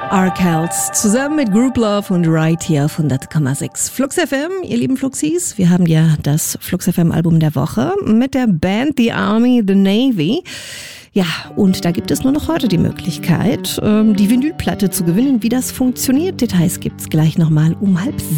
Arkells zusammen mit Group Love und Right hier auf 100,6 Flux FM. Ihr lieben Fluxis, wir haben ja das Flux FM Album der Woche mit der Band The Army, The Navy. Ja, und da gibt es nur noch heute die Möglichkeit, die Vinylplatte zu gewinnen. Wie das funktioniert, Details gibt's gleich nochmal um 6:30.